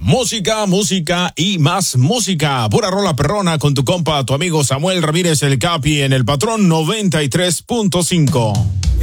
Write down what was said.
Música, música y más música. Pura rola perrona con tu compa, tu amigo Samuel Ramírez el Capi en el Patrón 93.5.